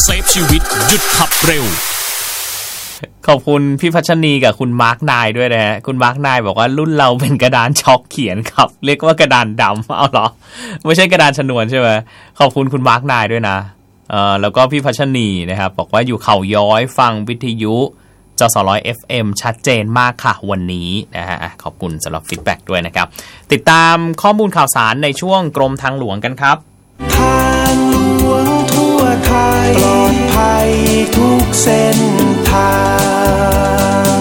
ซฟชีวิตหยุดขับเร็วขอบคุณพี่พัชนีกับคุณมาร์คนายด้วยนะฮะคุณมาร์คนายบอกว่ารุ่นเราเป็นกระดานช็อกเขียนครับเรียกว่ากระดานดำเอาเหรอไม่ใช่กระดานชนวนใช่ไหมขอบคุณคุณมาร์คนายด้วยนะแล้วก็พี่พัชนีนะครับบอกว่าอยู่เขาย้อยฟังวิทยุจสร้อย FM ชัดเจนมากค่ะวันนี้นะฮะขอบคุณสำหรับฟีดแบ็กด้วยนะครับติดตามข้อมูลข่าวสารในช่วงกรมทางหลวงกันครับทางหลวงทั่วไทยปลอดภัยทุกเส้นทาง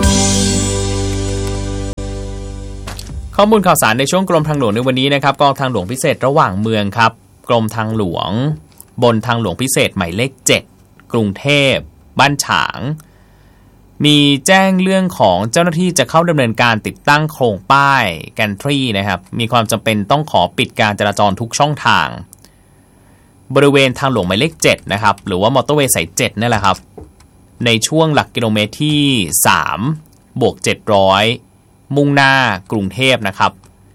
ข้อมูลข่าวสารในช่วงกรมทางหลวงในวันนี้นะครับกองทางหลวงพิเศษระหว่างเมืองครับกรมทางหลวงบนทางหลวงพิเศษหมายเลข7กรุงเทพบ้านฉางมีแจ้งเรื่องของเจ้าหน้าที่จะเข้าดำเนินการติดตั้งโครงป้ายแกนทรีนะครับมีความจำเป็นต้องขอปิดการจราจรทุกช่องทางบริเวณทางหลวงหมายเลข7นะครับหรือว่ามอเตอร์เวย์สาย7นี่แหละครับในช่วงหลักกิโลเมตรที่3+700มุ่งหน้ากรุงเทพนะครับ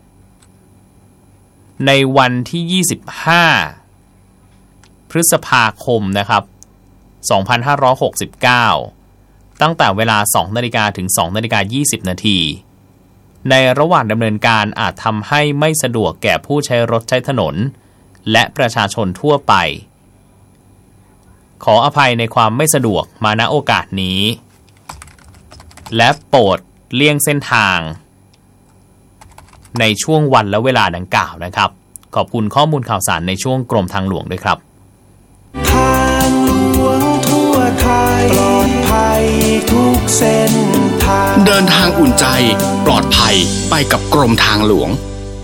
ในวันที่25พฤษภาคมนะครับ2569ตั้งแต่เวลา 2 นาฬิกาถึง 2 นาฬิกา 20 นาทีในระหว่างดำเนินการอาจทำให้ไม่สะดวกแก่ผู้ใช้รถใช้ถนนและประชาชนทั่วไปขออภัยในความไม่สะดวกมาณโอกาสนี้และโปรดเลี่ยงเส้นทางในช่วงวันและเวลาดังกล่าวนะครับขอบคุณข้อมูลข่าวสารในช่วงกรมทางหลวงด้วยครับทางหลวงทั่วไทยปลอดภัยทุกเส้นทางเดินทางอุ่นใจปลอดภัยไปกับกรมทางหลวง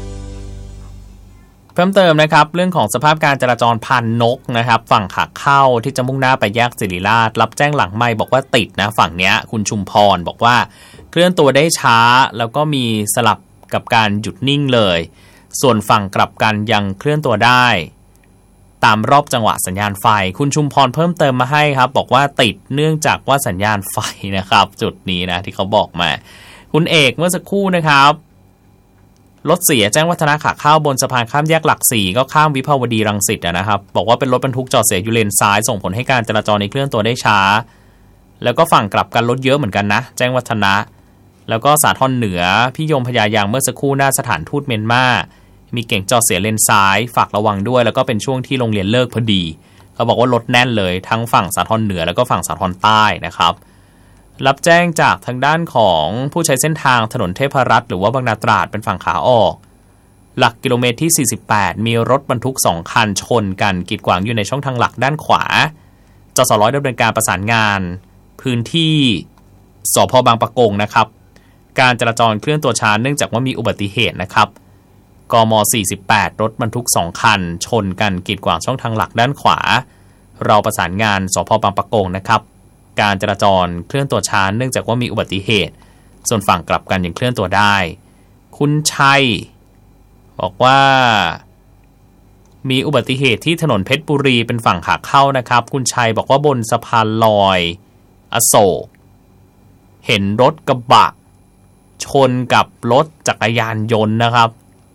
เพิ่มเติมนะครับเรื่องของสภาพการจราจรผ่านนกนะครับฝั่งขาเข้าที่จะมุ่งหน้าไปแยกศิริราชรับแจ้งหลังไมค์บอกว่าติดนะฝั่งเนี้ยคุณชุมพรบอกว่าเคลื่อนตัวได้ช้าแล้วก็มีสลับกับการหยุดนิ่งเลยส่วนฝั่งกลับกันยังเคลื่อนตัวได้ตามรอบจังหวะสัญญาณไฟคุณชุมพรเพิ่มเติมมาให้ครับบอกว่าติดเนื่องจากว่าสัญญาณไฟนะครับจุดนี้นะที่เขาบอกมาคุณเอกเมื่อสักครู่นะครับรถเสียแจ้งวัฒนะขาเข้าบนสะพานข้ามแยกหลัก4ก็ข้ามวิภาวดีรังสิตนะครับบอกว่าเป็นรถบรรทุกจอดเสียอยู่เลนซ้ายส่งผลให้การจราจรในเคลื่อนตัวได้ช้าแล้วก็ฝั่งกลับกันรถเยอะเหมือนกันนะแจ้งวัฒนะแล้วก็สาทรเหนือพี่ยมพญายางเมื่อสักครู่หน้าสถานทูตเมียนมามีเก่งจอดเสียเลนซ้ายฝากระวังด้วยแล้วก็เป็นช่วงที่โรงเรียนเลิกพอดีเขาบอกว่ารถแน่นเลยทั้งฝั่งสาทรเหนือแล้วก็ฝั่งสาทรใต้นะครับรับแจ้งจากทางด้านของผู้ใช้เส้นทางถนนเทพรัตน์หรือว่าบางนาตราดเป็นฝั่งขาออกหลักกิโลเมตรที่48มีรถบรรทุก2คันชนกันกีดขวางอยู่ในช่องทางหลักด้านขวาจสร้อยดำเนินการประสานงานพื้นที่สภ.บางปะกงนะครับการจราจรเคลื่อนตัวช้าเนื่องจากว่ามีอุบัติเหตุนะครับกม48รถบรรทุก2คันชนกันกีดขวางช่องทางหลักด้านขวาเราประสานงานสภ.บางปะกงนะครับการจราจรเคลื่อนตัวช้าเนื่องจากว่ามีอุบัติเหตุส่วนฝั่งกลับกันยังเคลื่อนตัวได้คุณชัยบอกว่ามีอุบัติเหตุที่ถนนเพชรบุรีเป็นฝั่งขาเข้านะครับคุณชัยบอกว่าบนสะพานลอยอโศกเห็นรถกระบะชนกับรถจักรยานยนต์นะครับ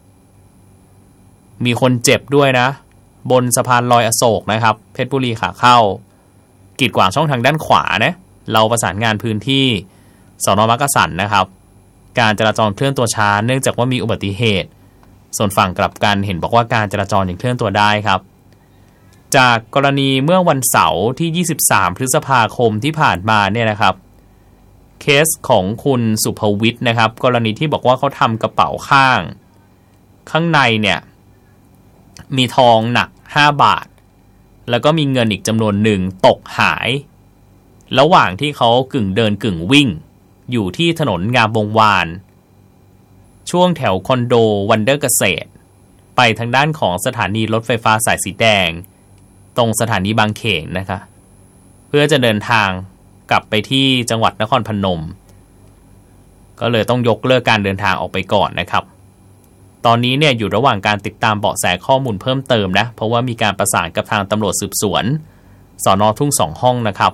มีคนเจ็บด้วยนะบนสะพานลอยอโศกนะครับเพชรบุรีขาเข้ากีดขวางช่องทางด้านขวานะเราประสานงานพื้นที่สน.มักกะสันนะครับการจราจรเคลื่อนตัวช้าเนื่องจากว่ามีอุบัติเหตุส่วนฝั่งกลับกันเห็นบอกว่าการจราจรยังเคลื่อนตัวได้ครับจากกรณีเมื่อวันเสาร์ที่23พฤษภาคมที่ผ่านมาเนี่ยนะครับเคสของคุณสุภวิทย์นะครับกรณีที่บอกว่าเขาทำกระเป๋าข้างในเนี่ยมีทองหนัก5 บาทแล้วก็มีเงินอีกจำนวนหนึ่งตกหายระหว่างที่เขากึ่งเดินกึ่งวิ่งอยู่ที่ถนนงามวงวานช่วงแถวคอนโดวันเดอร์เกษตรไปทางด้านของสถานีรถไฟฟ้าสายสีแดงตรงสถานีบางเขนนะคะเพื่อจะเดินทางกลับไปที่จังหวัดนครพนมก็เลยต้องยกเลิกการเดินทางออกไปก่อนนะครับตอนนี้เนี่ยอยู่ระหว่างการติดตามเบาะแสข้อมูลเพิ่มเติมนะเพราะว่ามีการประสานกับทางตำรวจสืบสวนสน.ทุ่ง2ห้องนะครับ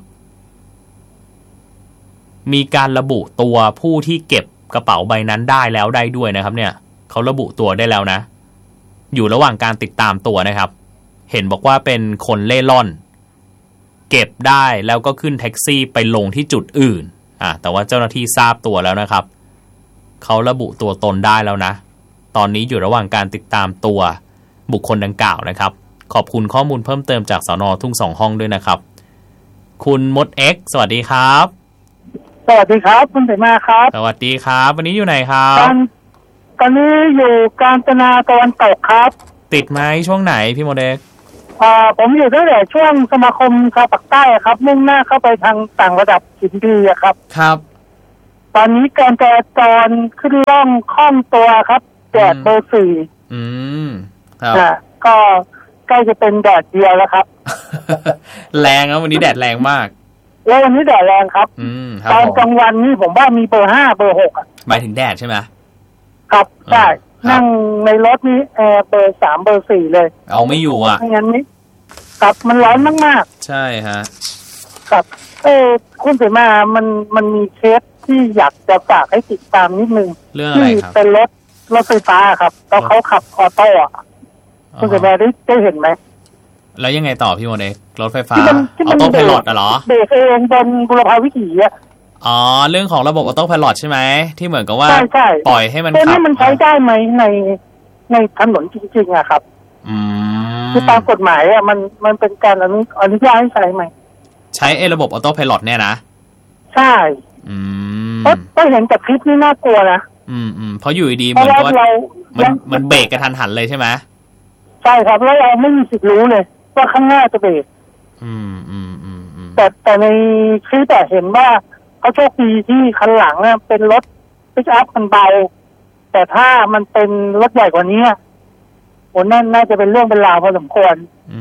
มีการระบุตัวผู้ที่เก็บกระเป๋าใบนั้นได้แล้วได้ด้วยนะครับเนี่ยเขาระบุตัวได้แล้วนะอยู่ระหว่างการติดตามตัวนะครับเห็นบอกว่าเป็นคนเล่ร่อนเก็บได้แล้วก็ขึ้นแท็กซี่ไปลงที่จุดอื่นแต่ว่าเจ้าหน้าที่ทราบตัวแล้วนะครับเขาระบุตัวตนได้แล้วนะตอนนี้อยู่ระหว่างการติดตามตัวบุคคลดังกล่าวนะครับขอบคุณข้อมูลเพิ่มเติมจากสน.ทุ่งสองห้องด้วยนะครับคุณมด X สวัสดีครับสวัสดีครับคุณเสมาครับสวัสดีครับวันนี้อยู่ไหนครับตอนนี้อยู่กาญจนาตะวันตกครับติดไหมช่วงไหนพี่มด X ผมอยู่ตั้งแต่ช่วงสมาคมชาวปากใต้ครับมุ่งหน้าเข้าไปทางต่างระดับสินดีครับครับตอนนี้การจราจรขึ้นร่องคล่องตัวครับแดดเบอร์4 ครับก็ใกล้จะเป็นแดดเดียวแล้วครับแรงครับวันนี้แดดแรงมากแล้ววันนี้แดดแรงครับตอนกลางวันนี่ผมว่ามีเบอร์5เบอร์6 หมายถึงแดดใช่ไหมครับใช่นั่งในรถนี่แอร์เบอร์3เบอร์4เลยเอาไม่อยู่ไม่งั้นนี่ครับมันร้อนมากๆใช่ฮะครับคุณเสมามันมีเคสที่อยากจะฝากให้ติดตามนิดนึงเรื่องอะไรครับเป็นรถไฟฟ้าครับแล้วเขาขับออโต้คุณเสมาได้เห็นไหมแล้วยังไงต่อพี่โมเดรถไฟฟ้าออโต้ไพลอตเหรอเบรกเองบนบุรพาวิถีเรื่องของระบบออโต้ไพลอตใช่ไหมที่เหมือนกับว่าปล่อยให้มันขับนี่มันใช้ได้ไหมในถนนจริงๆครับคือตามกฎหมายมันเป็นการอนุญาตให้ใช้ไหมใช้ระบบออโต้ไพลอตเนี่ยนะใช่เพราะเห็นจากคลิปนี่น่ากลัวนะเพราะอยู่ดีๆเหมือนว่ามันเบรกกระทันหันเลยใช่ไหมใช่ครับแล้วเราไม่มีสิทธิ์รู้เลยว่าข้างหน้าจะเบรกแต่ในคลิปแต่เห็นว่าเขาโชคดีที่คันหลังเป็นรถปิกอัพมันเบาแต่ถ้ามันเป็นรถใหญ่กว่านี้นั่นน่าจะเป็นเรื่องเป็นราวพอสมควร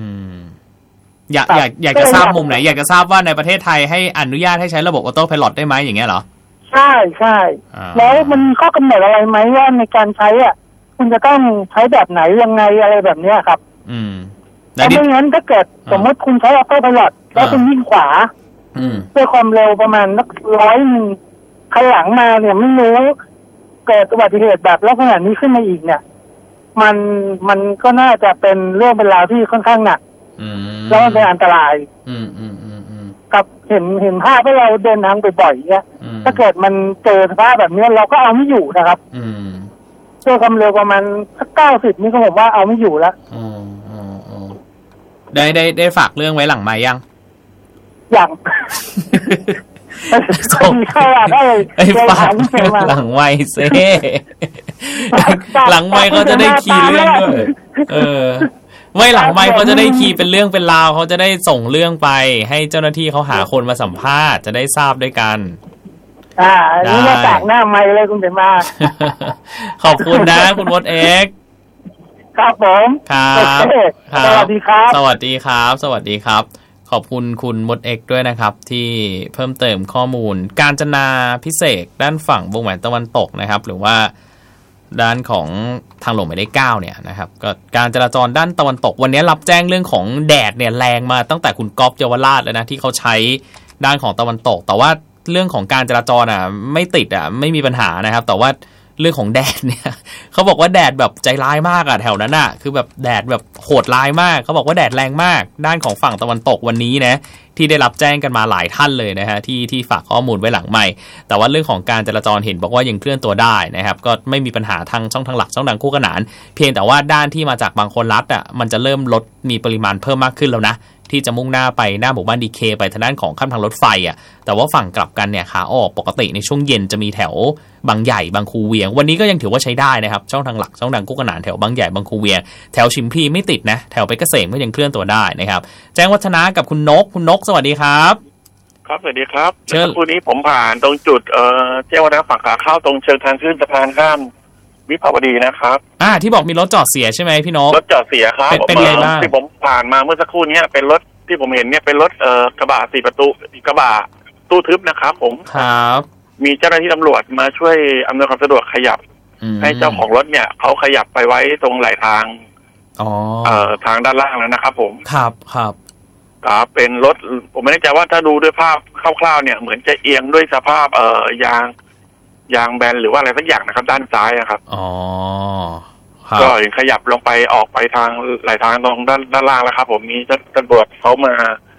อยากจะทราบมุมไหนอยากจะทราบว่าในประเทศไทยให้อนุญาตให้ใช้ระบบออโต้ไพลอตได้ไหมอย่างเงี้ยเหรอใช่แล้วมันมีข้อกำหนดอะไรไหมว่าในการใช้คุณจะต้องใช้แบบไหนยังไงอะไรแบบนี้ครับแต่ไม่งั้นถ้าเกิดสมมติคุณใช้ออโต้ไพลอตแล้วคุณวิ่งขวาด้วยความเร็วประมาณ100คันหลังมาเนี่ยไม่รู้เกิดอุบัติเหตุแบบลักษณะนี้ขึ้นมาอีกเนี่ยมันก็น่าจะเป็นเรื่องเป็นราวที่ค่อนข้างหนักแล้วมันเป็นอันตรายกับเห็นภาพที่เราเดินทางบ่อยๆเนี่ยถ้าเกิดมันเจอสภาพแบบนี้เราก็เอาไม่อยู่นะครับเจอความเร็วประมาณสัก90นี่ก็ผมว่าเอาไม่อยู่แล้วได้ฝากเรื่องไว้หลังไมค์ยังส่งเข้าได้ฝากหลังไมค์เซ่หลังไมค์เขาจะได้คีย์เรื่องด้วยไว้หลังไมค์เขาจะได้คีย์เป็นเรื่องเป็นราวเขาจะได้ส่งเรื่องไปให้เจ้าหน้าที่เขาหาคนมาสัมภาษณ์จะได้ทราบด้วยกันนี่มาจากหน้าไมค์เลยคุณเดมาขอบคุณนะคุณมด X ครับผมครับสวัสดีครับสวัสดีครับสวัสดีครับขอบคุณคุณมด X ด้วยนะครับที่เพิ่มเติมข้อมูลกาญจนาภิเษกด้านฝั่งวงแหวนตะวันตกนะครับหรือว่าด้านของทางหลวงหมายเลข9เนี่ยนะครับก็การจราจรด้านตะวันตกวันนี้รับแจ้งเรื่องของแดดเนี่ยแรงมาตั้งแต่คุณก๊อฟเยาวราชแล้วนะที่เขาใช้ด้านของตะวันตกแต่ว่าเรื่องของการจราจรไม่ติดไม่มีปัญหานะครับแต่ว่าเรื่องของแดดเนี่ยเขาบอกว่าแดดแบบใจร้ายมากแถวนั้นคือแบบแดดแบบโหดร้ายมากเขาบอกว่าแดดแรงมากด้านของฝั่งตะวันตกวันนี้นะที่ได้รับแจ้งกันมาหลายท่านเลยนะฮะที่ฝากข้อมูลไว้หลังไมค์แต่ว่าเรื่องของการจราจรเห็นบอกว่ายังเคลื่อนตัวได้นะครับก็ไม่มีปัญหาทางช่องทางหลักช่องทางคู่ขนานเพียงแต่ว่าด้านที่มาจากบางคนรัฐมันจะเริ่มลดมีปริมาณเพิ่มมากขึ้นแล้วนะที่จะมุ่งหน้าไปหน้าหมู่บ้านดีเคไปทางด้านของข้ามทางรถไฟแต่ว่าฝั่งกลับกันเนี่ยขาออกปกติในช่วงเย็นจะมีแถวบางใหญ่บางคูเวียงวันนี้ก็ยังถือว่าใช้ได้นะครับช่องทางหลักช่องทางคู่ขนานแถวบางใหญ่บางคูเวียงแถวชิมพลีไม่ติดนะแถวไปเกษมก็ยังเคลื่อนตัวได้นะครับแจ้งวัฒนะกับคุณนกสวัสดีครับครับสวัสดีครับเมื่อวันนี้ผมผ่านตรงจุดแจ้งวัฒนะฝั่งขาเข้าตรงเชิงทางขึ้นสะพานข้ามวิภาวดีนะครับที่บอกมีรถจอดเสียใช่ไหมพี่นกรถจอดเสียครับเป็นไงบ้างที่ผมผ่านมาเมื่อสักครู่นี้เป็นรถที่ผมเห็นเนี่ยเป็นรถกระบะ4ประตูกระบะตู้ทึบนะครับผมครับมีเจ้าหน้าที่ตำรวจมาช่วยอำนวยความสะดวกขยับให้เจ้าของรถเนี่ยเขาขยับไปไว้ตรงไหลทางทางด้านล่างแล้วนะครับผมครับเป็นรถผมไม่แน่ใจว่าถ้าดูด้วยภาพคร่าวๆเนี่ยเหมือนจะเอียงด้วยสภาพยางแบนหรือว่าอะไรสักอย่างนะครับด้านซ้ายครับก็ขยับลงไปออกไปทางไหลทางตรงด้านล่างแล้วครับผมมีตำรวจเขามา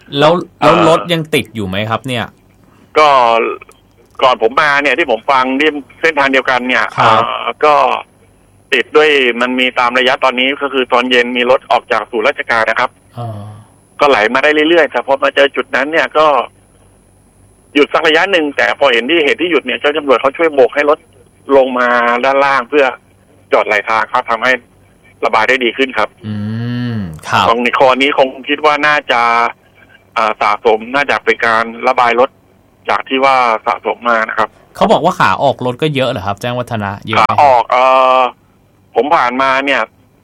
แล้วรถยังติดอยู่ไหมครับเนี่ยก็ก่อนผมมาเนี่ยที่ผมฟังที่เส้นทางเดียวกันเนี่ยก็ติดด้วยมันมีตามระยะตอนนี้ก็คือตอนเย็นมีรถออกจากศูนย์ราชการนะครับก็ไหลมาได้เรื่อยๆแต่พอมาเจอจุดนั้นเนี่ยก็หยุดสักระยะหนึ่งแต่พอเห็นที่เหตุที่หยุดเนี่ยเจ้าตำรวจเขาช่วยโบกให้รถลงมาด้านล่างเพื่อจอดไหลทางครับทำให้ระบายได้ดีขึ้นครับครับตรงข้อนี้คงคิดว่าน่าจะสะสมน่าจะเป็นการระบายรถจากที่ว่าสะสมมานะครับเขาบอกว่าขาออกรถก็เยอะเหรอครับแจ้งวัฒนะเยอะขาออกผมผ่านมาเนี่ย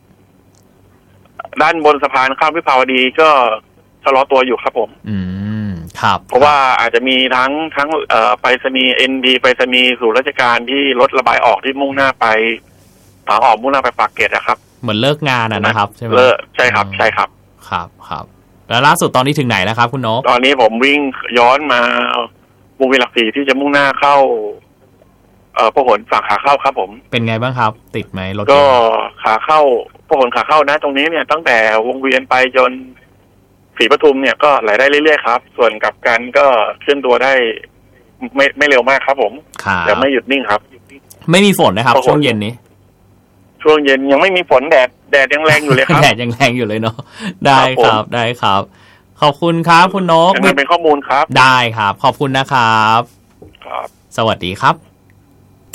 ด้านบนสะพานข้ามวิภาวดีก็ชะลอตัวอยู่ครับผมครับเพราะว่าอาจจะมีทั้งไปรษณีย์NDไปรษณีย์สู่ราชการที่รถระบายออกที่มุ่งหน้าไปขาออกมุ่งหน้าไปปากเกร็ดนะครับเหมือนเลิกงานนะครับใช่ไหมใช่ครับใช่ครับครับแล้วล่าสุดตอนนี้ถึงไหนแล้วครับคุณนกตอนนี้ผมวิ่งย้อนมาวงเวียนหลักสี่ที่จะมุ่งหน้าเข้าพหลฝั่งขาเข้าครับผมเป็นไงบ้างครับติดไหมรถก็ขาเข้าพหลขาเข้านะตรงนี้เนี่ยตั้งแต่วงเวียนไปจนศรีปทุมเนี่ยก็ไหลได้เรื่อยๆครับส่วนกลับกันก็เคลื่อนตัวได้ไม่เร็วมากครับผมแต่ไม่หยุดนิ่งครับไม่มีฝนนะครับช่วงเย็นนี้ช่วงเย็นยังไม่มีฝนแดดยังแรงอยู่เลยครับแดดยังแรงอยู่เลยเนาะได้ครับขอบคุณครับคุณนกมันเป็นข้อมูลครับได้ครับขอบคุณนะครับสวัสดีครับ